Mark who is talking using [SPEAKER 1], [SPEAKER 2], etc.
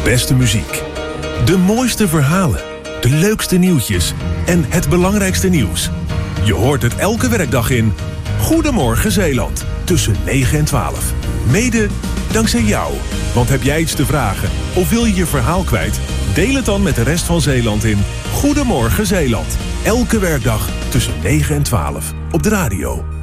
[SPEAKER 1] beste muziek. De mooiste verhalen. De leukste nieuwtjes. En het belangrijkste nieuws. Je hoort het elke werkdag in Goedemorgen Zeeland. Tussen 9 en 12. Mede dankzij jou. Want heb jij iets te vragen of wil je je verhaal kwijt? Deel het dan met de rest van Zeeland in Goedemorgen Zeeland. Elke werkdag tussen 9 en 12 op de radio.